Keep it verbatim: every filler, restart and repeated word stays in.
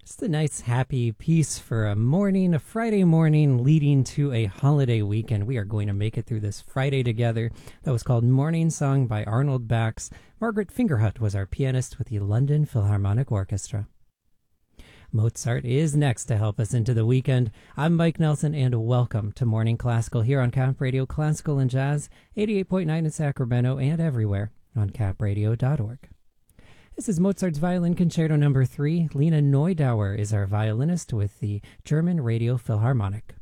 Just a nice, happy piece for a morning, a Friday morning leading to a holiday weekend. We are going to make it through this Friday together. That was called Morning Song by Arnold Bax. Margaret Fingerhut was our pianist with the London Philharmonic Orchestra. Mozart is next to help us into the weekend. I'm Mike Nelson, and welcome to Morning Classical here on Cap Radio Classical and Jazz, eighty-eight point nine in Sacramento and everywhere on cap radio dot org. This is Mozart's Violin Concerto number three. Lena Neudauer is our violinist with the German Radio Philharmonic.